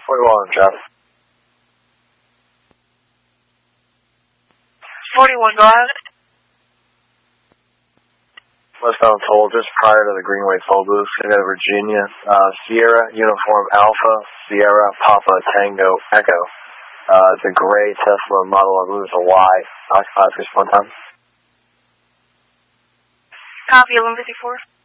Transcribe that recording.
41, traffic. 41, go ahead. Westbound toll just prior to the Greenway toll booth in Virginia. Sierra Uniform Alpha, Sierra Papa Tango Echo. It's a gray Tesla model, I believe it's a Y. Occupied for one time. Copy 1154.